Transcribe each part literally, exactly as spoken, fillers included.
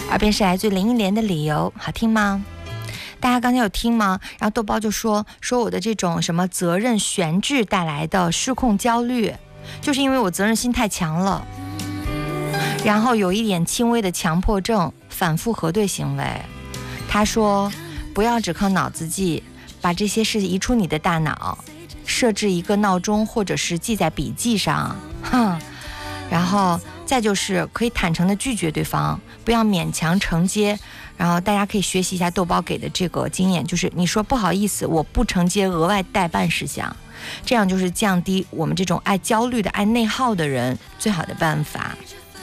耳边是来自林忆莲的理由，好听吗？大家刚才有听吗？然后豆包就说说我的这种什么责任悬置带来的失控焦虑，就是因为我责任心太强了，然后有一点轻微的强迫症，反复核对行为。他说不要只靠脑子记，把这些事移出你的大脑，设置一个闹钟或者是记在笔记上，哼。然后再就是可以坦诚的拒绝对方，不要勉强承接。然后大家可以学习一下豆包给的这个经验，就是你说不好意思，我不承接额外代办事项，这样就是降低我们这种爱焦虑的、爱内耗的人最好的办法。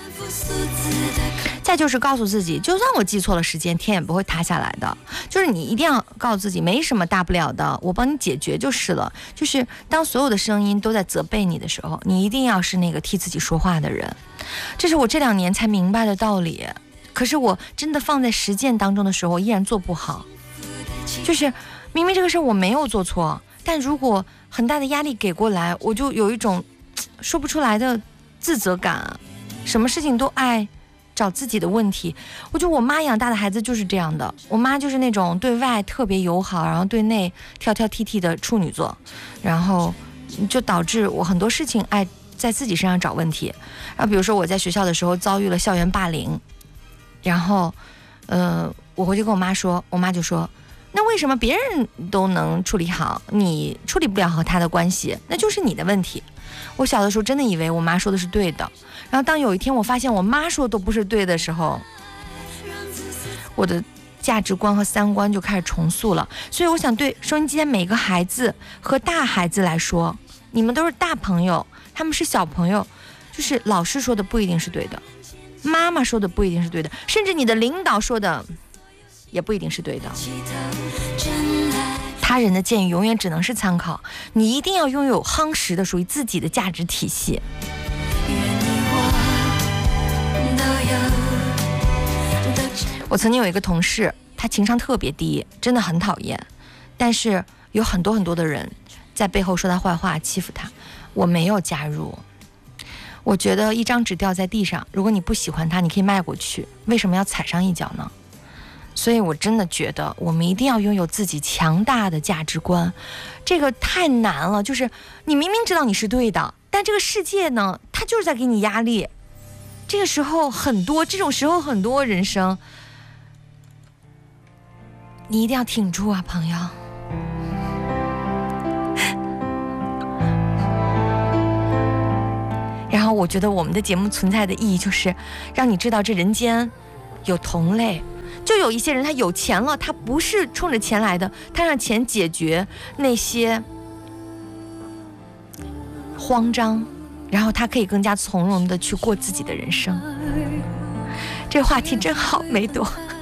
再就是告诉自己，就算我记错了时间，天也不会塌下来的。就是你一定要告诉自己，没什么大不了的，我帮你解决就是了。就是当所有的声音都在责备你的时候，你一定要是那个替自己说话的人。这是我这两年才明白的道理，可是我真的放在实践当中的时候，依然做不好。就是明明这个事我没有做错，但如果很大的压力给过来，我就有一种说不出来的自责感，什么事情都爱找自己的问题。我觉得我妈养大的孩子就是这样的，我妈就是那种对外特别友好，然后对内挑挑剔剔的处女座，然后就导致我很多事情爱在自己身上找问题。然后比如说我在学校的时候遭遇了校园霸凌，然后呃，我回去跟我妈说，我妈就说那为什么别人都能处理好，你处理不了和他的关系，那就是你的问题。我小的时候真的以为我妈说的是对的，然后当有一天我发现我妈说的都不是对的时候，我的价值观和三观就开始重塑了。所以我想对收音机前每个孩子和大孩子来说，你们都是大朋友，他们是小朋友，就是老师说的不一定是对的，妈妈说的不一定是对的，甚至你的领导说的也不一定是对的。他人的建议永远只能是参考，你一定要拥有夯实的属于自己的价值体系。我曾经有一个同事，他情商特别低，真的很讨厌，但是有很多很多的人在背后说他坏话，欺负他。我没有加入，我觉得一张纸掉在地上，如果你不喜欢它，你可以迈过去，为什么要踩上一脚呢？所以我真的觉得我们一定要拥有自己强大的价值观，这个太难了。就是你明明知道你是对的，但这个世界呢，它就是在给你压力。这个时候很多，这种时候很多人生，你一定要挺住啊，朋友。然后我觉得我们的节目存在的意义就是让你知道这人间有同类。就有一些人他有钱了，他不是冲着钱来的，他让钱解决那些慌张，然后他可以更加从容的去过自己的人生。这个话题真好，梅朵。